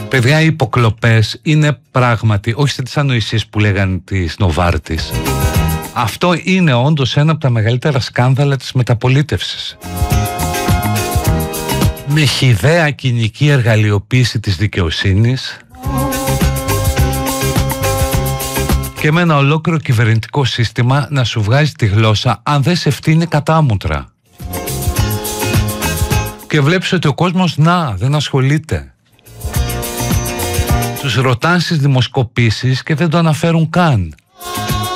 Παιδιά, οι υποκλοπές είναι πράγματι, όχι σε τις ανοησίες που λέγανε της Νοβάρτης. Αυτό είναι όντως ένα από τα μεγαλύτερα σκάνδαλα της μεταπολίτευσης. Με χυδαία κοινική εργαλειοποίηση της δικαιοσύνης και με ένα ολόκληρο κυβερνητικό σύστημα να σου βγάζει τη γλώσσα αν δεν σε φτύνει κατάμουτρα. Και βλέπεις ότι ο κόσμος δεν ασχολείται. Τους ρωτάνε στις δημοσκοπήσεις και δεν το αναφέρουν καν.